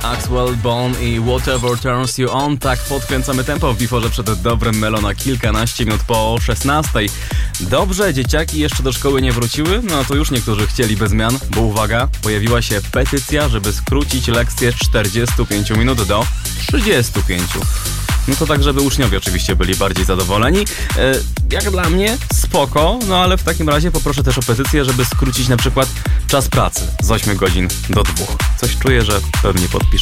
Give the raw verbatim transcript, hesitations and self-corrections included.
Axwell, Bone i Whatever Turns You On. Tak podkręcamy tempo w Biforze przed dobrym Melo na kilkanaście minut po szesnastej. Dobrze, dzieciaki jeszcze do szkoły nie wróciły? No to już niektórzy chcieliby zmian, bo uwaga, pojawiła się petycja, żeby skrócić lekcje z czterdziestu pięciu minut do trzydziestu pięciu. No to tak, żeby uczniowie oczywiście byli bardziej zadowoleni. E, jak dla mnie spoko, no ale w takim razie poproszę też o petycję, żeby skrócić na przykład czas pracy z ośmiu godzin do dwóch. Coś czuję, że pewnie podpiszę.